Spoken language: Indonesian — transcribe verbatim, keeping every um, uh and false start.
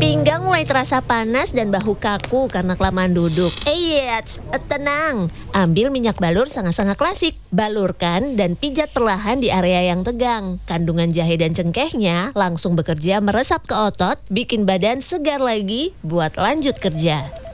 Pinggang mulai terasa panas dan bahu kaku karena kelamaan duduk. Eits, tenang. Ambil minyak balur sangat-sangat klasik. Balurkan dan pijat perlahan di area yang tegang. Kandungan jahe dan cengkehnya langsung bekerja meresap ke otot, bikin badan segar lagi buat lanjut kerja.